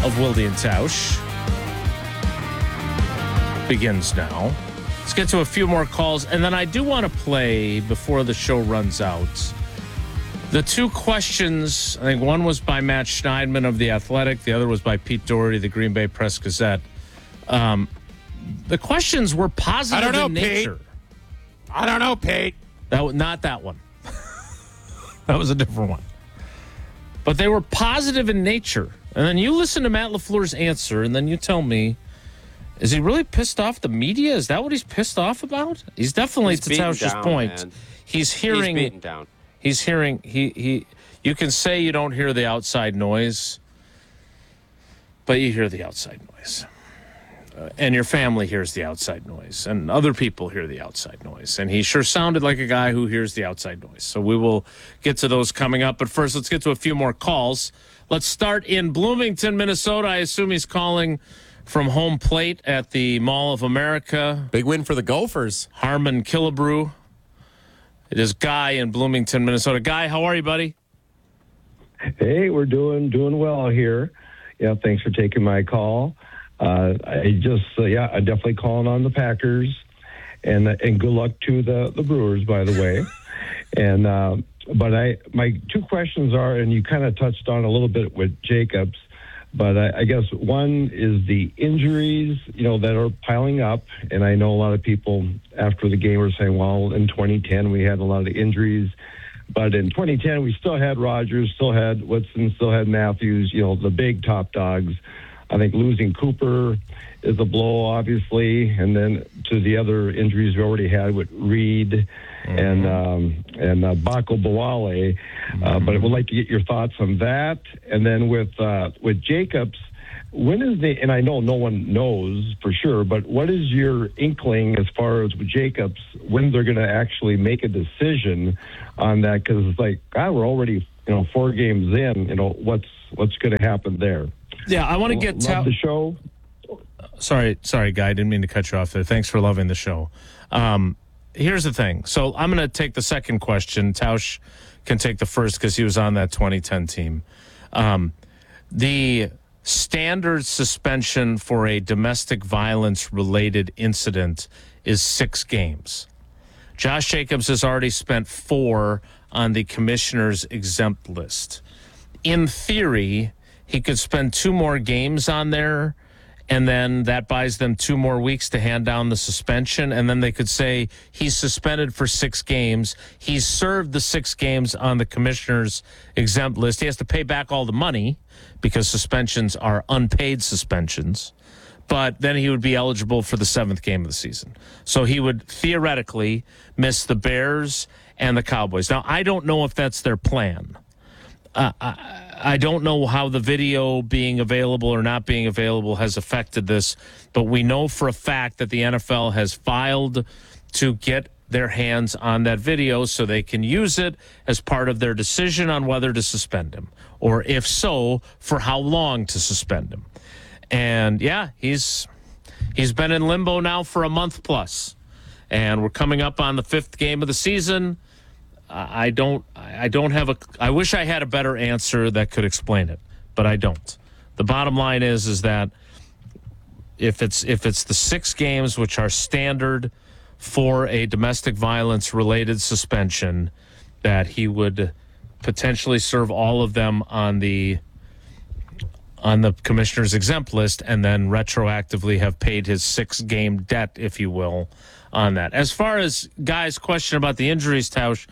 of Wilde and Tausch begins now. Let's get to a few more calls, and then I do want to play, before the show runs out, the two questions. I think one was by Matt Schneidman of The Athletic. The other was by Pete Doherty, the Green Bay Press-Gazette. The questions were positive in nature. Pete. I don't know, Pete. Not that one. That was a different one. But they were positive in nature. And then you listen to Matt LaFleur's answer, and then you tell me, is he really pissed off the media? Is that what he's pissed off about? He's definitely, to Tausch's point, man. He's hearing... He's beaten down. He's hearing... You can say you don't hear the outside noise, but you hear the outside noise. And your family hears the outside noise, and other people hear the outside noise. And he sure sounded like a guy who hears the outside noise. So we will get to those coming up. But first, let's get to a few more calls. Let's start in Bloomington, Minnesota. I assume he's calling from home plate at the Mall of America. Big win for the Gophers. Harmon Killebrew. It is Guy in Bloomington, Minnesota. Guy, how are you, buddy? Hey, we're doing well here. Yeah, thanks for taking my call. I'm definitely calling on the Packers, and good luck to the Brewers, by the way. And but my two questions are, and you kind of touched on a little bit with Jacobs, but I guess one is the injuries, that are piling up, and I know a lot of people after the game were saying, well, in 2010 we had a lot of injuries. But in 2010, we still had Rodgers, still had Woodson, still had Matthews, the big top dogs. I think losing Cooper is a blow, obviously, and then to the other injuries we already had with Reed and Bako Bawale. But I would like to get your thoughts on that. And then with Jacobs, when is and I know no one knows for sure, but what is your inkling as far as with Jacobs, when they're going to actually make a decision on that? Because it's like, God, we're already 4 games in. What's going to happen there? Yeah, I want to get love the show. Sorry, Guy. I didn't mean to cut you off there. Thanks for loving the show. Here's the thing. So I'm going to take the second question. Tausch can take the first because he was on that 2010 team. The standard suspension for a domestic violence-related incident is 6 games. Josh Jacobs has already spent 4 on the commissioner's exempt list. In theory, he could spend 2 more games on there, and then that buys them 2 more weeks to hand down the suspension, and then they could say he's suspended for 6 games. He's served the 6 games on the commissioner's exempt list. He has to pay back all the money because suspensions are unpaid suspensions, but then he would be eligible for the 7th game of the season. So he would theoretically miss the Bears and the Cowboys. Now, I don't know if that's their plan. I don't know how the video being available or not being available has affected this, but we know for a fact that the NFL has filed to get their hands on that video so they can use it as part of their decision on whether to suspend him, or if so, for how long to suspend him. And yeah, he's been in limbo now for a month plus, and we're coming up on the 5th game of the season. I wish I had a better answer that could explain it, but I don't. The bottom line is that if it's the 6 games, which are standard for a domestic violence related suspension, that he would potentially serve all of them on the commissioner's exempt list, and then retroactively have paid his 6-game debt, if you will, on that. As far as Guy's question about the injuries, Tausch,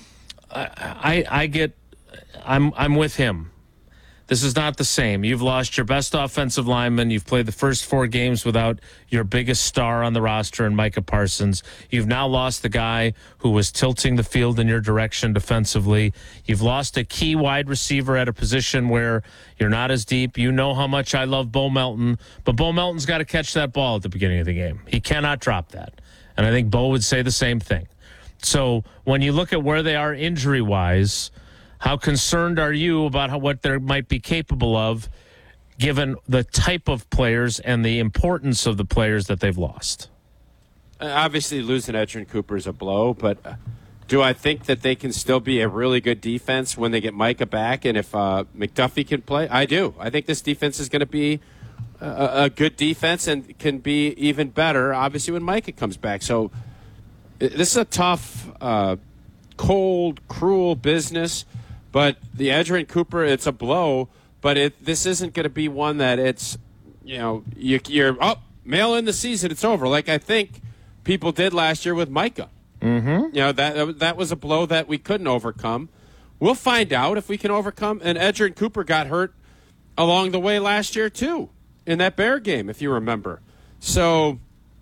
I'm with him. This is not the same. You've lost your best offensive lineman. You've played the first 4 games without your biggest star on the roster in Micah Parsons. You've now lost the guy who was tilting the field in your direction defensively. You've lost a key wide receiver at a position where you're not as deep. You know how much I love Bo Melton, but Bo Melton's got to catch that ball at the beginning of the game. He cannot drop that. And I think Bo would say the same thing. So when you look at where they are injury-wise, how concerned are you about what they might be capable of, given the type of players and the importance of the players that they've lost? Obviously, losing Edgerrin Cooper is a blow, but Do I think that they can still be a really good defense when they get Micah back and if McDuffie can play? I do. I think this defense is going to be a good defense and can be even better, obviously, when Micah comes back. So this is a tough, cold, cruel business. But the Edgerrin Cooper, it's a blow. But this isn't going to be one that it's, you're mail in the season, it's over. Like I think people did last year with Micah. Mm-hmm. That was a blow that we couldn't overcome. We'll find out if we can overcome. And Edgerrin Cooper got hurt along the way last year too in that Bear game, if you remember. So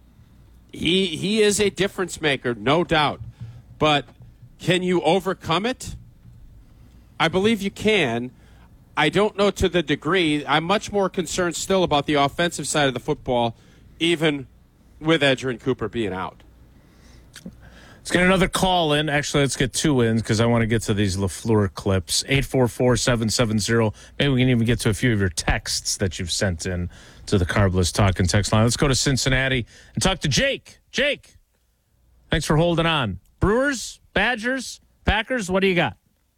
he is a difference maker, no doubt. But can you overcome it? I believe you can. I don't know to the degree. I'm much more concerned still about the offensive side of the football, even with Edgerrin Cooper being out. Let's get another call in. Actually, let's get two in because I want to get to these LaFleur clips. 844-770. Maybe we can even get to a few of your texts that you've sent in to the Carbless Talk and Text line. Let's go to Cincinnati and talk to Jake. Jake, thanks for holding on. Brewers, Badgers, Packers, what do you got?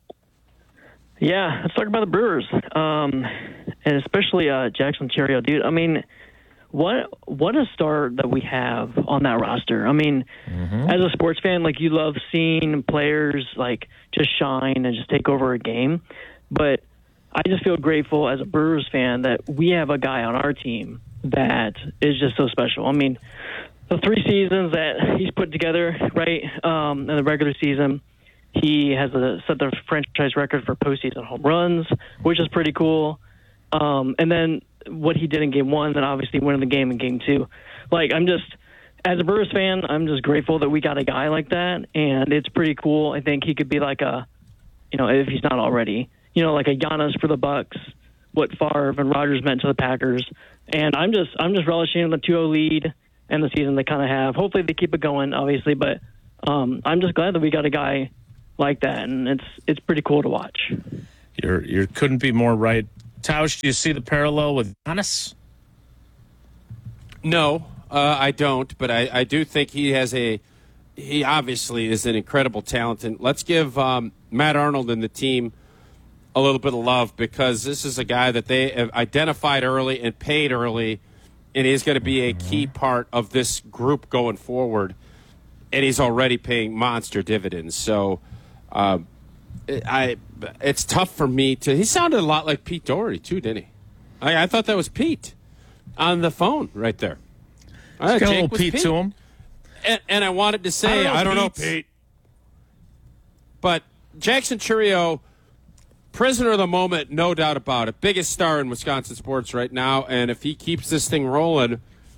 Yeah, let's talk about the Brewers, and especially Jackson Chourio, dude. I mean, what a start that we have on that roster. I mean, as a sports fan, like you love seeing players like just shine and just take over a game. But I just feel grateful as a Brewers fan that we have a guy on our team that is just so special. I mean, the 3 seasons that he's put together, right, in the regular season, he has set the franchise record for postseason home runs, which is pretty cool. And then what he did in game 1, then obviously winning the game in game 2. Like, as a Brewers fan, I'm just grateful that we got a guy like that, and it's pretty cool. I think he could be like if he's not already, like a Giannis for the Bucks, what Favre and Rodgers meant to the Packers. And I'm just relishing the 2-0 lead and the season they kind of have. Hopefully they keep it going, obviously, but I'm just glad that we got a guy like that, and it's pretty cool to watch. You couldn't be more right. Tausch, do you see the parallel with Giannis? No, I don't, but I do think he obviously is an incredible talent. And let's give Matt Arnold and the team a little bit of love because this is a guy that they have identified early and paid early, and he's going to be a key part of this group going forward, and he's already paying monster dividends. So it's tough for me to – he sounded a lot like Pete Doherty too, didn't he? I thought that was Pete on the phone right there. Got Jake a little was Pete to him. And I wanted to say, I don't know, Pete. But Jackson Chourio, prisoner of the moment, no doubt about it. Biggest star in Wisconsin sports right now. And if he keeps this thing rolling,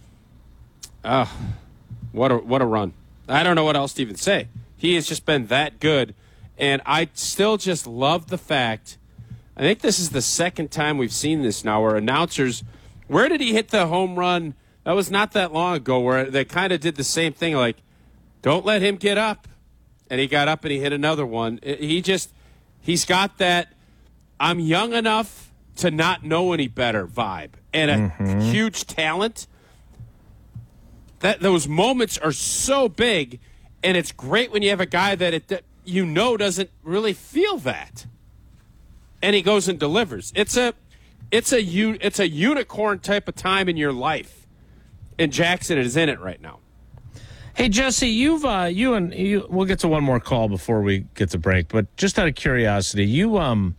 what a run. I don't know what else to even say. He has just been that good. And I still just love the fact, I think this is the second time we've seen this now where announcers, where did he hit the home run? That was not that long ago where they kind of did the same thing, like, don't let him get up. And he got up and he hit another one. He's got that I'm young enough to not know any better vibe and a huge talent. Those moments are so big, and it's great when you have a guy that doesn't really feel that. And he goes and delivers. It's a unicorn type of time in your life. And Jackson is in it right now. Hey, Jesse, we'll get to one more call before we get to break, but just out of curiosity, you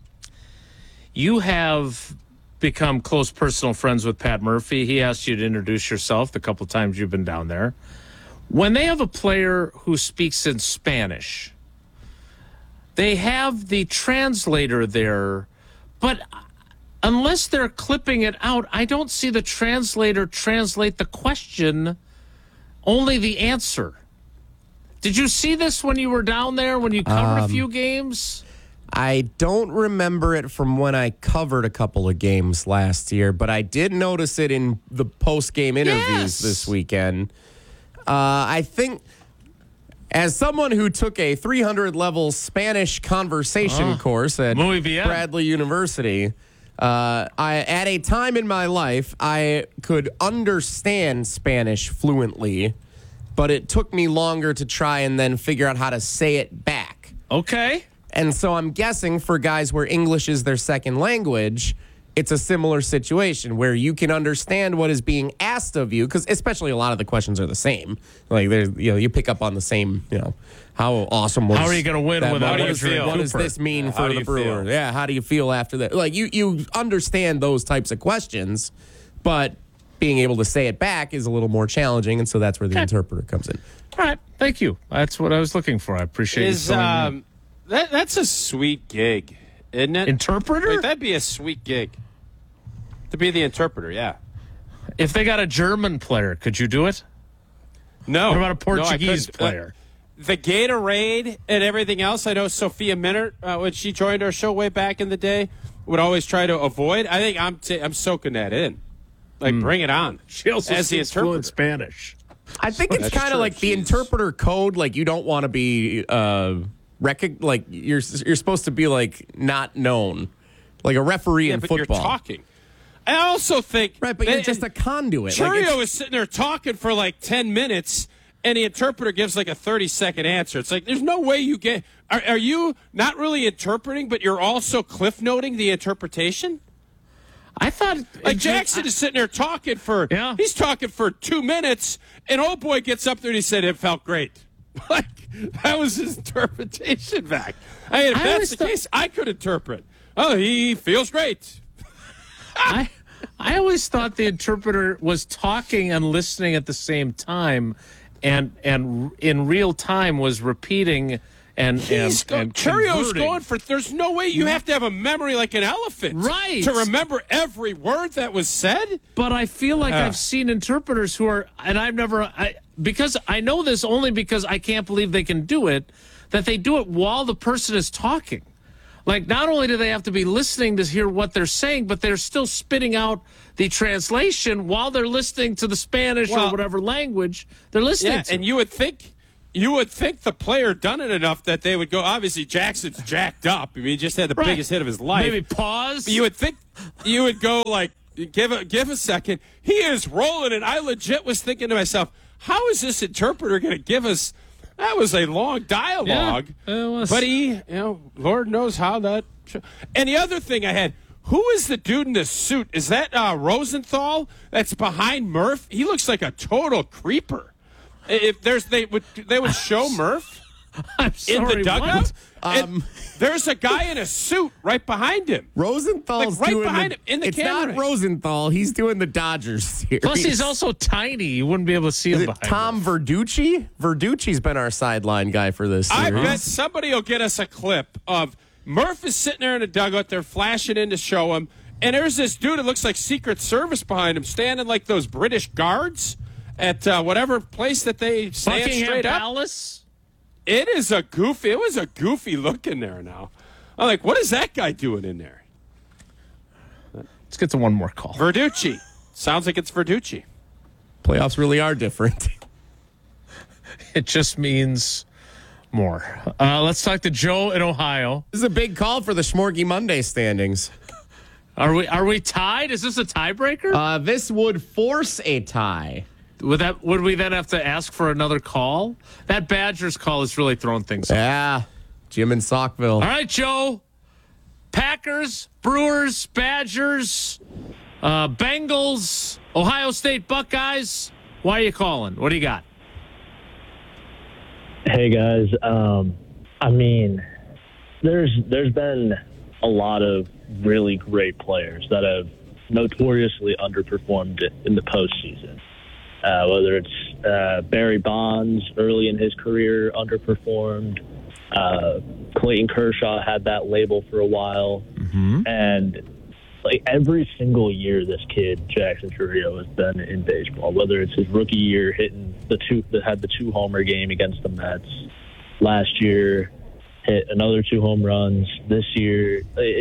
have become close personal friends with Pat Murphy. He asked you to introduce yourself the couple times you've been down there. When they have a player who speaks in Spanish, they have the translator there, but unless they're clipping it out, I don't see the translator translate the question, only the answer. Did you see this when you were down there, when you covered a few games? I don't remember it from when I covered a couple of games last year, but I did notice it in the post-game interviews this weekend. I think as someone who took a 300-level Spanish conversation course at Bradley University, at a time in my life, I could understand Spanish fluently, but it took me longer to try and then figure out how to say it back. Okay. And so I'm guessing for guys where English is their second language, it's a similar situation where you can understand what is being asked of you, because especially a lot of the questions are the same. Like you pick up on the same, how awesome was. How are you going to win that without moment? Adrian What does Cooper? this mean How for do the you Brewers? feel? Yeah, how do you feel after that? Like you understand those types of questions, but being able to say it back is a little more challenging, and so that's where the interpreter comes in. All right. Thank you. That's what I was looking for. I appreciate you filling me in. That's a sweet gig, isn't it? Interpreter? Like, that'd be a sweet gig. To be the interpreter, yeah. If they got a German player, could you do it? No. What about a No, I Portuguese couldn't. player? The Gatorade and everything else, I know Sophia Minert, when she joined our show way back in the day, would always try to avoid. I think I'm soaking that in. Like, bring it on. She also as the speaks fluent interpreter. Spanish. I think it's That's kind of true. like the Jeez. interpreter code. Like you don't want to be like you're supposed to be like not known, like a referee Yeah, in but football. you're talking. I also think Right, but you're just a conduit. Like, Churio it's- is sitting there talking for like 10 minutes, and the interpreter gives like a 30-second answer. It's like, there's no way you get. Are you not really interpreting, but you're also cliff noting the interpretation? I thought Like Jackson is sitting there talking for. Yeah. He's talking for 2 minutes, and old boy gets up there and he said it felt great. Like that was his interpretation back. I mean, if I that's always the thought- case, I could interpret. Oh, he feels great. I always thought the interpreter was talking and listening at the same time, and in real time was repeating and Churio's converting. going for. There's no way you have to have a memory like an elephant, Right. to remember every word that was said. But I feel like I've seen interpreters who are, and I've never, because I know this only because I can't believe they can do it, that they do it while the person is talking. Like, not only do they have to be listening to hear what they're saying, but they're still spitting out the translation while they're listening to the Spanish or Well, whatever language they're listening Yeah, to. and you would think the player done it enough that they would go. Obviously, Jackson's jacked up. I mean, he just had the Right. biggest hit of his life. Maybe pause. But you would think you would go like, give a second. He is rolling, and I legit was thinking to myself, how is this interpreter going to give us? That was a long dialogue, it was. but he, Lord knows how that. And the other thing I had, who is the dude in the suit? Is that Rosenthal? That's behind Murph. He looks like a total creeper. If they would show Murph I'm in sorry, the dugout. what? And there's a guy in a suit right behind him. Rosenthal's Like, right doing behind him in the It's camera. not Rosenthal. He's doing the Dodgers series. Plus, he's also tiny. You wouldn't be able to see him Is it behind Tom him. Verducci? Verducci's been our sideline guy for this I series. bet somebody will get us a clip of Murph is sitting there in the dugout. They're flashing in to show him. And there's this dude that looks like Secret Service behind him, standing like those British guards at whatever place that they stand Buckingham straight up. Palace? It was a goofy look in there now. I'm like, what is that guy doing in there? Let's get to one more call. Verducci. Sounds like it's Verducci. Playoffs really are different. It just means more. Let's talk to Joe in Ohio. This is a big call for the Schmorgy Monday standings. Are we tied? Is this a tiebreaker? This would force a tie. Would we then have to ask for another call? That Badgers call is really throwing things off. Yeah. Jim in Saukville. All right, Joe. Packers, Brewers, Badgers, Bengals, Ohio State Buckeyes. Why are you calling? What do you got? Hey guys, I mean, there's been a lot of really great players that have notoriously underperformed in the postseason. Whether it's Barry Bonds early in his career underperformed, Clayton Kershaw had that label for a while, and like every single year this kid Jackson Chourio has been in baseball. Whether it's his rookie year hitting the 2-homer game against the Mets, last year hit another 2 home runs. This year,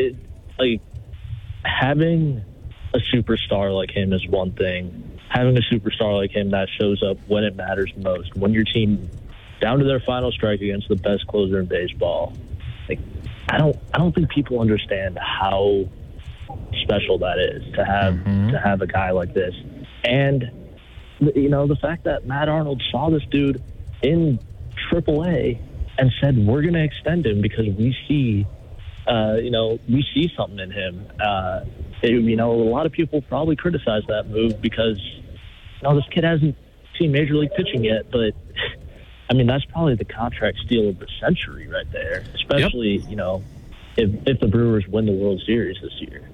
having a superstar like him is one thing. Having a superstar like him that shows up when it matters most, when your team down to their final strike against the best closer in baseball. Like, I don't think people understand how special that is to have a guy like this. And the fact that Matt Arnold saw this dude in AAA and said, we're going to extend him because we see, we see something in him. A lot of people probably criticize that move because, this kid hasn't seen Major League pitching yet, but I mean, that's probably the contract steal of the century right there, especially, if the Brewers win the World Series this year.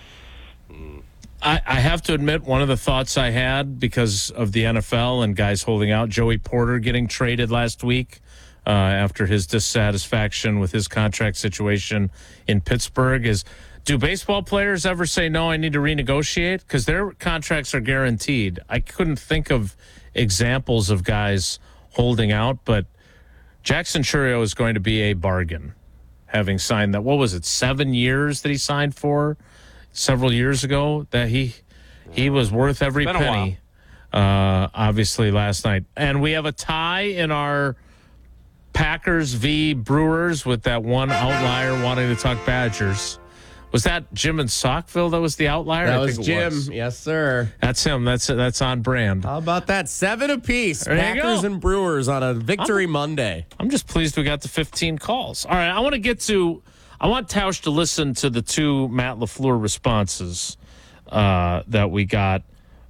I have to admit, one of the thoughts I had because of the NFL and guys holding out, Joey Porter getting traded last week after his dissatisfaction with his contract situation in Pittsburgh, is do baseball players ever say, no, I need to renegotiate? Because their contracts are guaranteed. I couldn't think of examples of guys holding out, but Jackson Chourio is going to be a bargain, having signed that, 7 years that he signed for several years ago, that he was worth every penny, obviously, last night. And we have a tie in our Packers v. Brewers with that one outlier wanting to talk Badgers. Was that Jim in Saukville that was the outlier? That was Jim. Yes, sir. That's him. That's on brand. How about that? 7 apiece. There Packers and Brewers on a Victory Monday. I'm just pleased we got the 15 calls. All right, I want Tausch to listen to the 2 Matt LaFleur responses that we got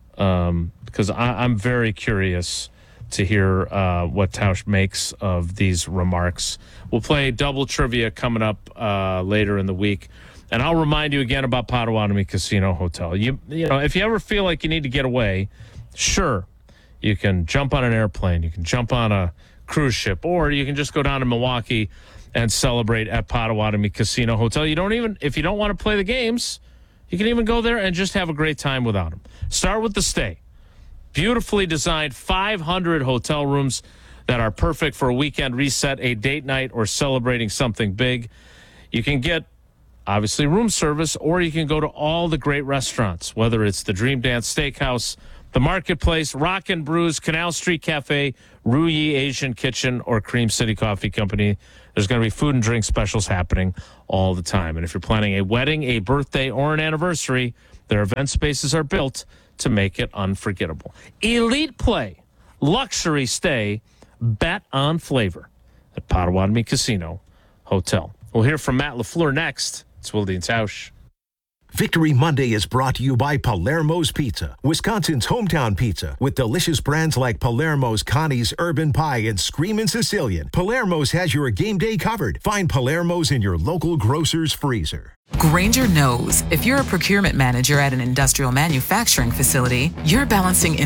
because I'm very curious to hear what Tausch makes of these remarks. We'll play double trivia coming up later in the week. And I'll remind you again about Potawatomi Casino Hotel. You know, if you ever feel like you need to get away, sure, you can jump on an airplane, you can jump on a cruise ship, or you can just go down to Milwaukee and celebrate at Potawatomi Casino Hotel. If you don't want to play the games, you can even go there and just have a great time without them. Start with the stay. Beautifully designed 500 hotel rooms that are perfect for a weekend reset, a date night, or celebrating something big. You can get obviously room service, or you can go to all the great restaurants, whether it's the Dream Dance Steakhouse, the Marketplace, Rock and Brews, Canal Street Cafe, Ruyi Asian Kitchen, or Cream City Coffee Company. There's going to be food and drink specials happening all the time. And if you're planning a wedding, a birthday, or an anniversary, their event spaces are built to make it unforgettable. Elite play, luxury stay, bet on flavor at Potawatomi Casino Hotel. We'll hear from Matt LaFleur next. It's Wilde and Tausch. Victory Monday is brought to you by Palermo's Pizza, Wisconsin's hometown pizza, with delicious brands like Palermo's, Connie's, Urban Pie, and Screamin' Sicilian. Palermo's has your game day covered. Find Palermo's in your local grocer's freezer. Grainger knows if you're a procurement manager at an industrial manufacturing facility, you're balancing